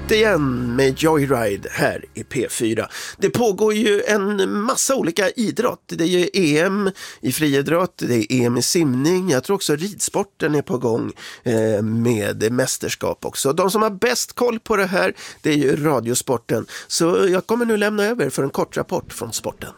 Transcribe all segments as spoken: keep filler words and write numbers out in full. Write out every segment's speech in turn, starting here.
ut igen med Joyride här i P fyra. Det pågår ju en massa olika idrott. Det är ju E M i friidrott, det är E M i simning. Jag tror också ridsporten är på gång eh, med mästerskap också. De som har bäst koll på det här, det är ju radiosporten. Så jag kommer nu lämna över för en kort rapport från sporten.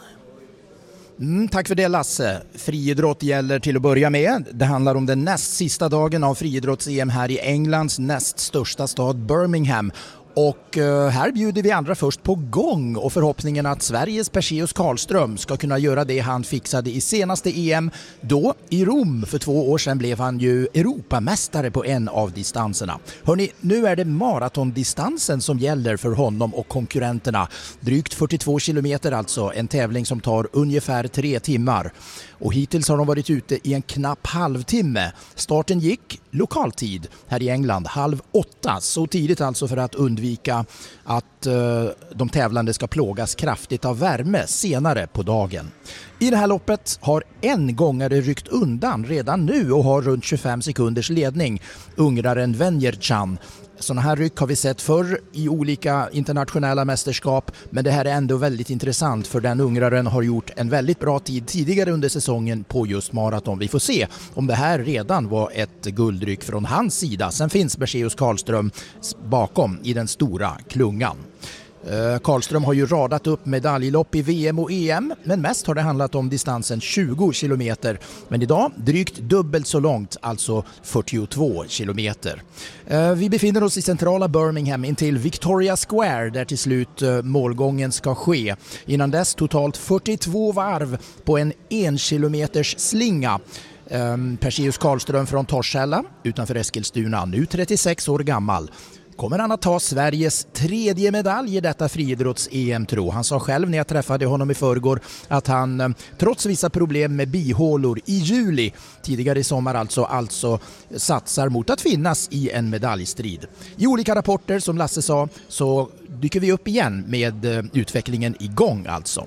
Mm, tack för det Lasse. Friidrott gäller till att börja med. Det handlar om den näst sista dagen av friidrotts-E M här i Englands näst största stad Birmingham. Och eh, här bjuder vi andra först på gång och förhoppningen att Sveriges Perseus Karlström ska kunna göra det han fixade i senaste E M. Då i Rom för två år sedan blev han ju Europamästare på en av distanserna. Hörrni, nu är det maratondistansen som gäller för honom och konkurrenterna. Drygt fyrtiotvå kilometer alltså, en tävling som tar ungefär tre timmar. Och hittills har de varit ute i en knapp halvtimme. Starten gick lokaltid här i England halv åtta. Så tidigt alltså för att undvika att uh, de tävlande ska plågas kraftigt av värme senare på dagen. I det här loppet har en gångare ryckt undan redan nu och har runt tjugofem sekunders ledning. Ungraren Venjercan. Sådana här ryck har vi sett förr i olika internationella mästerskap, men det här är ändå väldigt intressant för den ungraren har gjort en väldigt bra tid tidigare under säsongen på just maraton. Vi får se om det här redan var ett guldryck från hans sida. Sen finns Perseus Karlström bakom i den stora klungan. Karlström har ju radat upp medaljlopp i V M och E M, men mest har det handlat om distansen tjugo kilometer. Men idag drygt dubbelt så långt, alltså fyrtiotvå kilometer. Vi befinner oss i centrala Birmingham intill Victoria Square där till slut målgången ska ske. Innan dess totalt fyrtiotvå varv på en en kilometers slinga. Perseus Karlström från Torshälla utanför Eskilstuna, nu trettiosex år gammal. Kommer han att ta Sveriges tredje medalj i detta friidrotts-E M tro? Han sa själv när jag träffade honom i förrgår att han trots vissa problem med bihålor i juli tidigare i sommar alltså, alltså satsar mot att finnas i en medaljstrid. I olika rapporter som Lasse sa så dyker vi upp igen med utvecklingen igång alltså.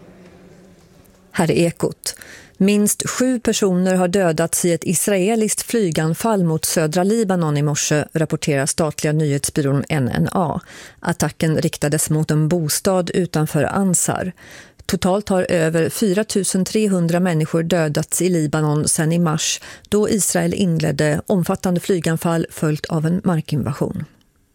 Här är Ekot. Minst sju personer har dödats i ett israeliskt flyganfall mot södra Libanon i morse, rapporterar statliga nyhetsbyrån N N A. Attacken riktades mot en bostad utanför Ansar. Totalt har över fyra tusen trehundra människor dödats i Libanon sedan i mars, då Israel inledde omfattande flyganfall följt av en markinvasion.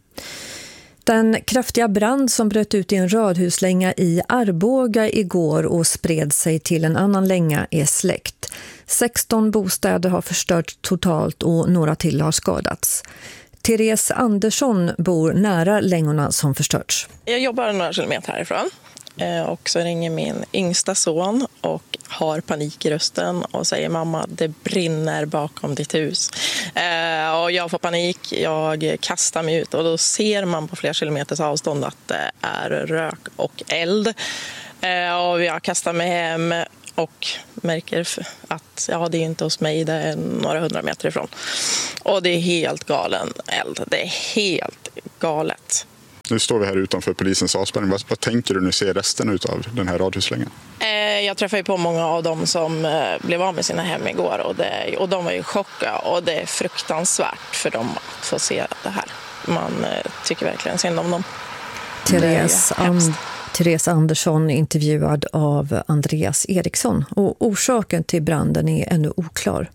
Den kraftiga brand som bröt ut i en radhuslänga i Arboga igår och spred sig till en annan länga är släckt. sexton bostäder har förstört totalt och några till har skadats. Therese Andersson bor nära längorna som förstörts. Jag jobbar några kilometer härifrån. Och så ringer min yngsta son och har panik i rösten och säger mamma, det brinner bakom ditt hus. Eh, och jag får panik, jag kastar mig ut och då ser man på flera kilometers avstånd att det är rök och eld. Eh, och jag kastar mig hem och märker att ja, det är inte hos mig, det är några hundra meter ifrån. Och det är helt galen eld, det är helt galet. Nu står vi här utanför polisens avspärrning. Vad, vad tänker du när du ser resten av den här radhuslängan? Eh, jag träffade på många av dem som eh, blev av med sina hem igår och, det, och de var ju chockade och det är fruktansvärt för dem att få se det här. Man eh, tycker verkligen synd om dem. Therese, And- Therese Andersson intervjuad av Andreas Eriksson och orsaken till branden är ännu oklar.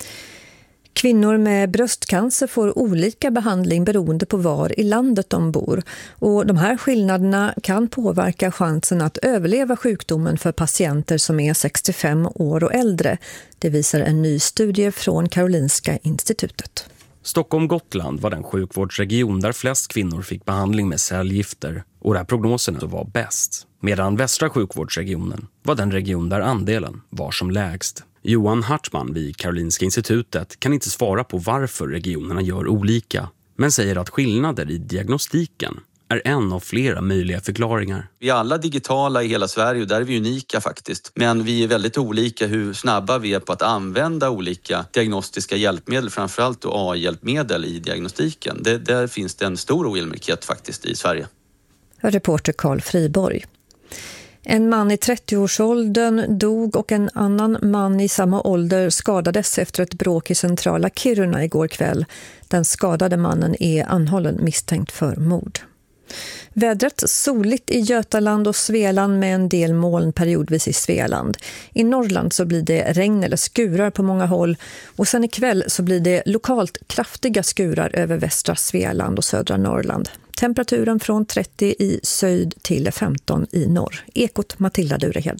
Kvinnor med bröstcancer får olika behandling beroende på var i landet de bor. Och de här skillnaderna kan påverka chansen att överleva sjukdomen för patienter som är sextiofem år och äldre. Det visar en ny studie från Karolinska institutet. Stockholm-Gotland var den sjukvårdsregion där flest kvinnor fick behandling med cellgifter och där prognoserna var bäst. Medan västra sjukvårdsregionen var den region där andelen var som lägst. Johan Hartman vid Karolinska institutet kan inte svara på varför regionerna gör olika, men säger att skillnader i diagnostiken är en av flera möjliga förklaringar. Vi är alla digitala i hela Sverige och där är vi unika faktiskt. Men vi är väldigt olika hur snabba vi är på att använda olika diagnostiska hjälpmedel, framförallt A I-hjälpmedel i diagnostiken. Det, där finns det en stor ojämlikhet faktiskt i Sverige. Reporter Carl Friborg. En man i trettioårsåldern dog och en annan man i samma ålder skadades efter ett bråk i centrala Kiruna igår kväll. Den skadade mannen är anhållen misstänkt för mord. Vädret soligt i Götaland och Svealand med en del moln periodvis i Svealand. I Norrland så blir det regn eller skurar på många håll och sen ikväll så blir det lokalt kraftiga skurar över västra Svealand och södra Norrland. Temperaturen från trettio i syd till femton i norr. Ekot Matilda Durehed.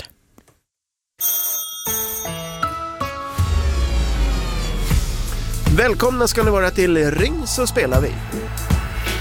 Välkomna ska ni vara till Ring så spelar vi.